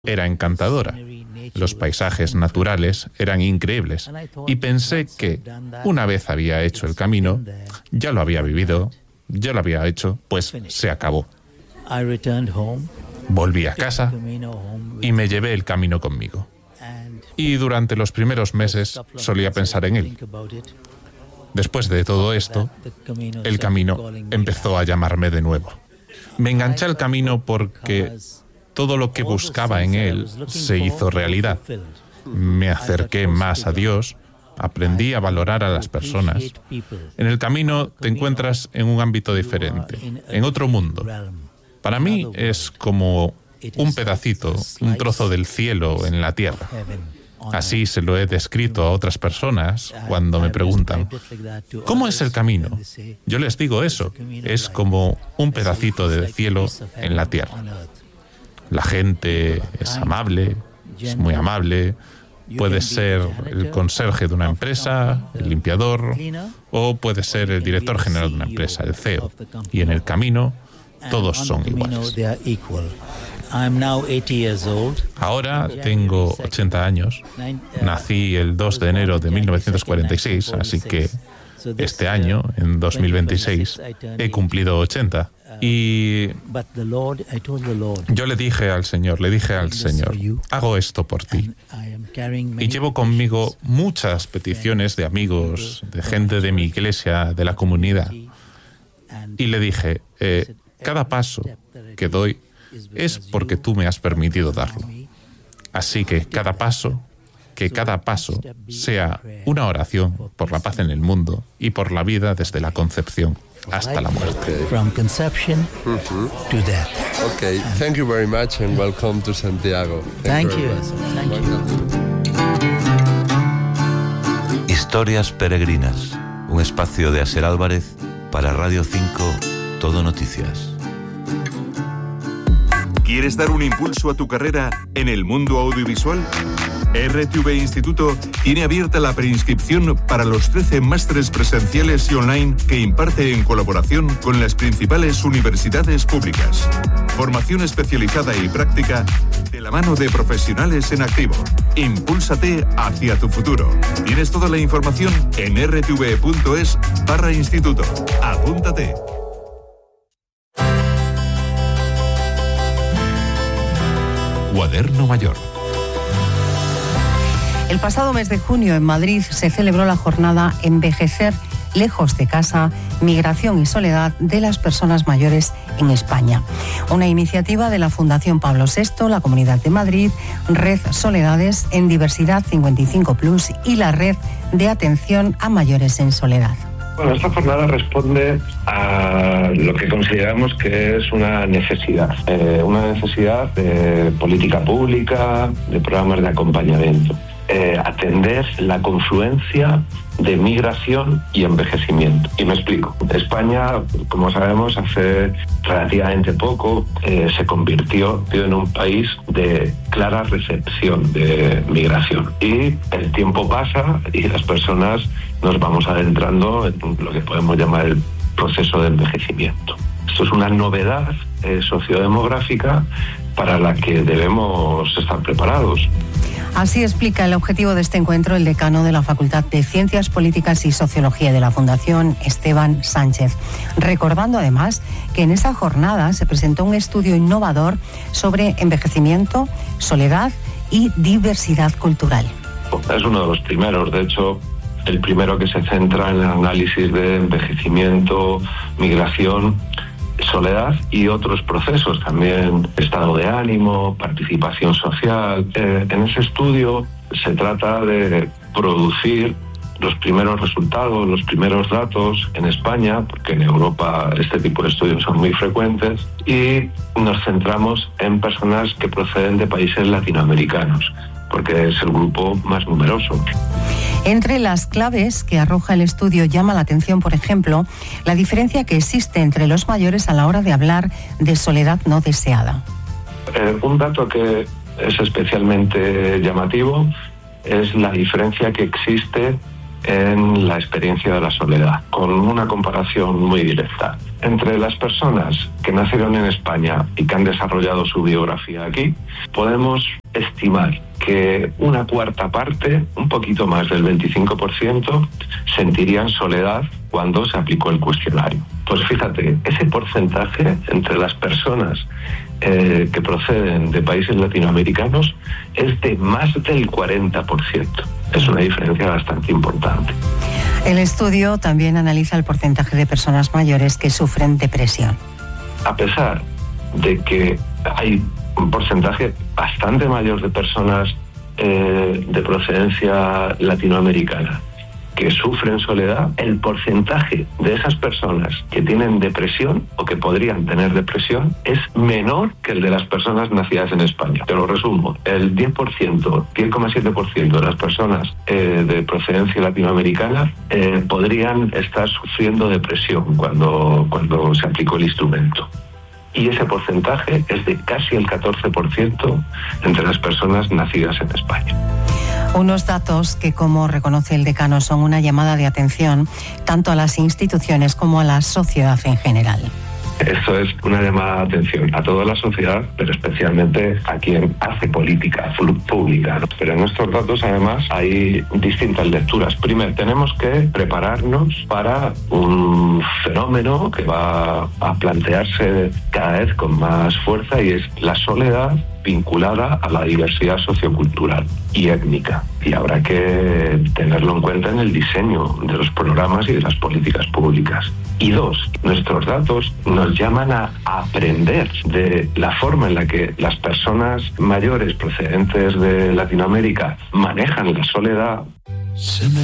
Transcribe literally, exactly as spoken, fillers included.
era encantadora. Los paisajes naturales eran increíbles y pensé que, una vez había hecho el camino, ya lo había vivido, ya lo había hecho, pues se acabó. Volví a casa y me llevé el camino conmigo. Y durante los primeros meses solía pensar en él. Después de todo esto, el camino empezó a llamarme de nuevo. Me enganché al camino porque todo lo que buscaba en él se hizo realidad. Me acerqué más a Dios, aprendí a valorar a las personas. En el camino te encuentras en un ámbito diferente, en otro mundo. Para mí es como un pedacito, un trozo del cielo en la tierra. Así se lo he descrito a otras personas cuando me preguntan, ¿cómo es el camino? Yo les digo eso, es como un pedacito de cielo en la tierra. La gente es amable, es muy amable, puede ser el conserje de una empresa, el limpiador, o puede ser el director general de una empresa, el C E O. Y en el camino todos son iguales. Ahora tengo ochenta años, nací el dos de enero de mil novecientos cuarenta y seis, así que este año, en dos mil veintiséis, he cumplido ochenta. Y yo le dije al Señor, le dije al Señor, hago esto por ti. Y llevo conmigo muchas peticiones de amigos, de gente de mi iglesia, de la comunidad. Y le dije, eh, cada paso que doy es porque tú me has permitido darlo. Así que cada paso, que cada paso sea una oración por la paz en el mundo y por la vida desde la concepción hasta la muerte. From conception to death. Okay, thank you very much and welcome to Santiago. Thank you. Thank you. Historias peregrinas, un espacio de Asier Álvarez para Radio cinco, Todo Noticias. ¿Quieres dar un impulso a tu carrera en el mundo audiovisual? R T V Instituto tiene abierta la preinscripción para los trece másteres presenciales y online que imparte en colaboración con las principales universidades públicas. Formación especializada y práctica de la mano de profesionales en activo. Impúlsate hacia tu futuro. Tienes toda la información en r t v punto es barra instituto. Apúntate. Cuaderno Mayor. El pasado mes de junio en Madrid se celebró la jornada Envejecer lejos de casa, migración y soledad de las personas mayores en España. Una iniciativa de la Fundación Pablo sexto, la Comunidad de Madrid, Red Soledades en Diversidad cincuenta y cinco plus y la Red de Atención a Mayores en Soledad. Bueno, esta jornada responde a lo que consideramos que es una necesidad, eh, una necesidad de política pública, de programas de acompañamiento. Eh, atender la confluencia de migración y envejecimiento. Y me explico. España, como sabemos, hace relativamente poco eh, se convirtió en un país de clara recepción de migración. Y el tiempo pasa y las personas nos vamos adentrando en lo que podemos llamar el proceso de envejecimiento. Esto es una novedad eh, sociodemográfica para la que debemos estar preparados. Así explica el objetivo de este encuentro el decano de la Facultad de Ciencias Políticas y Sociología de la Fundación, Esteban Sánchez, recordando además que en esa jornada se presentó un estudio innovador sobre envejecimiento, soledad y diversidad cultural. Es uno de los primeros, de hecho, el primero que se centra en el análisis de envejecimiento, migración, soledad y otros procesos, también estado de ánimo, participación social. Eh, en ese estudio se trata de producir los primeros resultados, los primeros datos en España, porque en Europa este tipo de estudios son muy frecuentes, y nos centramos en personas que proceden de países latinoamericanos, porque es el grupo más numeroso. Entre las claves que arroja el estudio llama la atención, por ejemplo, la diferencia que existe entre los mayores a la hora de hablar de soledad no deseada. Eh, un dato que es especialmente llamativo es la diferencia que existe en la experiencia de la soledad, con una comparación muy directa. Entre las personas que nacieron en España y que han desarrollado su biografía aquí, podemos estimar que una cuarta parte, un poquito más del veinticinco por ciento, sentirían soledad cuando se aplicó el cuestionario. Pues fíjate, ese porcentaje entre las personas eh, que proceden de países latinoamericanos es de más del cuarenta por ciento. Es una diferencia bastante importante. El estudio también analiza el porcentaje de personas mayores que sufren depresión. A pesar de que hay un porcentaje bastante mayor de personas eh, de procedencia latinoamericana que sufren soledad, el porcentaje de esas personas que tienen depresión o que podrían tener depresión es menor que el de las personas nacidas en España. Te lo resumo, el diez por ciento, diez coma siete por ciento de las personas eh, de procedencia latinoamericana eh, podrían estar sufriendo depresión cuando, cuando se aplicó el instrumento. Y ese porcentaje es de casi el catorce por ciento entre las personas nacidas en España. Unos datos que, como reconoce el decano, son una llamada de atención tanto a las instituciones como a la sociedad en general. Esto es una llamada de atención a toda la sociedad, pero especialmente a quien hace política pública, ¿no? Pero en estos datos, además, hay distintas lecturas. Primero, tenemos que prepararnos para un fenómeno que va a plantearse cada vez con más fuerza, y es la soledad vinculada a la diversidad sociocultural y étnica. Y habrá que tenerlo en cuenta en el diseño de los programas y de las políticas públicas. Y dos, nuestros datos nos llaman a aprender de la forma en la que las personas mayores procedentes de Latinoamérica manejan la soledad.